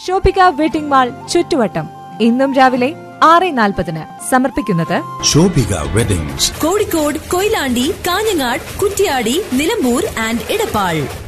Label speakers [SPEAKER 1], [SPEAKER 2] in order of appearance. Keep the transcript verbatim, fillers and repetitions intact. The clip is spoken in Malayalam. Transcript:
[SPEAKER 1] ശോഭിക വെഡിംഗ് മാൾ ചുറ്റുവട്ടം. ഇന്നും രാവിലെ ആറ് നാൽപ്പതിന്. സമർപ്പിക്കുന്നത്
[SPEAKER 2] ശോഭിക വെഡിങ്സ്,
[SPEAKER 3] കോഴിക്കോട്, കൊയിലാണ്ടി, കാഞ്ഞങ്ങാട്, കുറ്റ്യാടി, നിലമ്പൂർ ആൻഡ് ഇടപ്പാൾ.